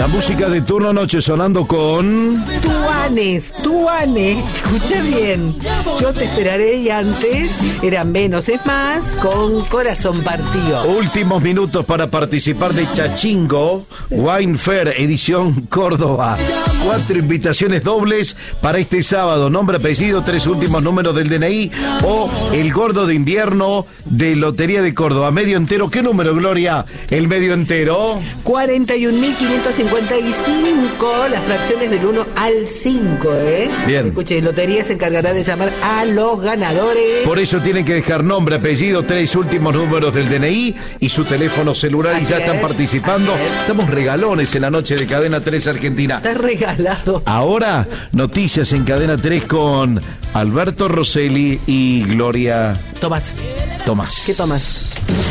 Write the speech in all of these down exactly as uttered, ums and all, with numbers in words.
La música de turno noche sonando con... Tuanes, Tuanes, escucha bien. Yo te esperaré y antes era menos es más con Corazón Partido. Últimos minutos para participar de Chachingo Wine Fair edición Córdoba. Cuatro invitaciones dobles para este sábado. Nombre, apellido, tres últimos números del D N I o el gordo de invierno de Lotería de Córdoba. Medio entero. ¿Qué número, Gloria? El medio entero. cuarenta y un mil quinientos cincuenta y cinco. Las fracciones del uno al cinco, ¿eh? Bien. Escuche, Lotería se encargará de llamar a los ganadores. Por eso tienen que dejar nombre, apellido, tres últimos números del D N I y su teléfono celular. Así y ya es, están participando. Estamos regalones en la noche de Cadena tres Argentina. Está regalado. Ahora, noticias en Cadena tres con Alberto Rosselli y Gloria Tomás. Tomás. ¿Qué tomas?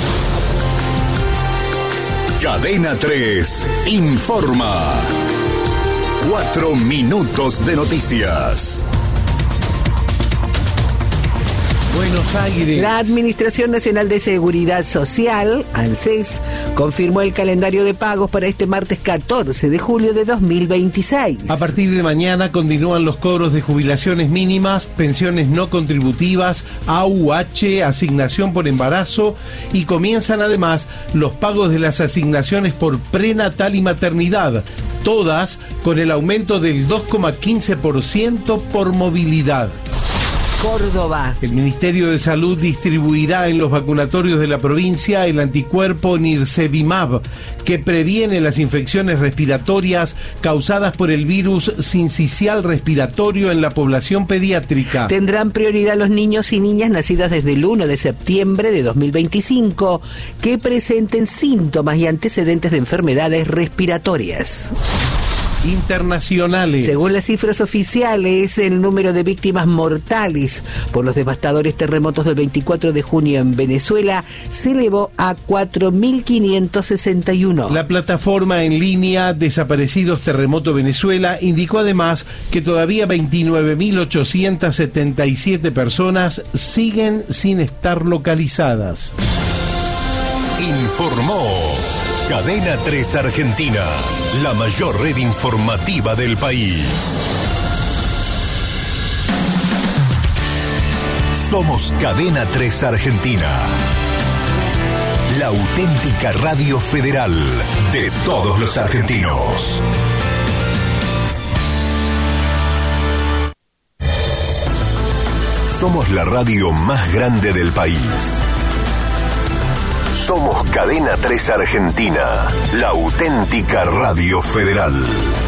Cadena tres informa. Cuatro minutos de noticias. Buenos Aires. La Administración Nacional de Seguridad Social, ANSES, confirmó el calendario de pagos para este martes catorce de julio de dos mil veintiséis. A partir de mañana continúan los cobros de jubilaciones mínimas, pensiones no contributivas, A U H, asignación por embarazo, y comienzan además los pagos de las asignaciones por prenatal y maternidad, todas con el aumento del dos coma quince por ciento por movilidad. Córdoba. El Ministerio de Salud distribuirá en los vacunatorios de la provincia el anticuerpo Nirsevimab, que previene las infecciones respiratorias causadas por el virus sincicial respiratorio en la población pediátrica. Tendrán prioridad los niños y niñas nacidas desde el uno de septiembre de dos mil veinticinco que presenten síntomas y antecedentes de enfermedades respiratorias. Internacionales. Según las cifras oficiales, el número de víctimas mortales por los devastadores terremotos del veinticuatro de junio en Venezuela se elevó a cuatro mil quinientos sesenta y uno. La plataforma en línea Desaparecidos Terremoto Venezuela indicó además que todavía veintinueve mil ochocientos setenta y siete personas siguen sin estar localizadas. Informó Cadena tres Argentina, la mayor red informativa del país. Somos Cadena tres Argentina, la auténtica radio federal de todos los argentinos. Somos la radio más grande del país. Somos Cadena tres Argentina, la auténtica radio federal.